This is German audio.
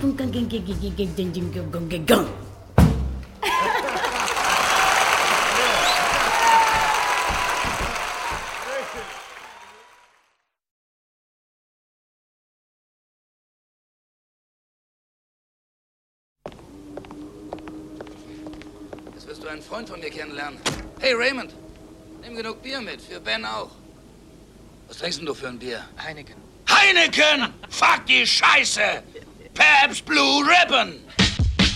Jetzt wirst du einen Freund von mir kennenlernen. Hey, Raymond, nimm genug Bier mit, für Ben auch. Was trinkst denn du für ein Bier? Heineken. Heineken! Fuck die Scheiße! Pabst Blue Ribbon!